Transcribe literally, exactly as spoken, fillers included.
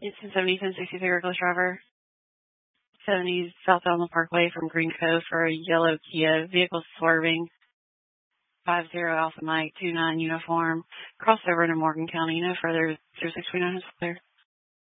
It's in seventy, ten sixty-three reckless driver. seventy South Alma Parkway from Green Cove for a yellow Kia. Vehicle swerving. five zero Alpha Mike two nine uniform. Crossover into Morgan County. No further. zero six three nine is clear.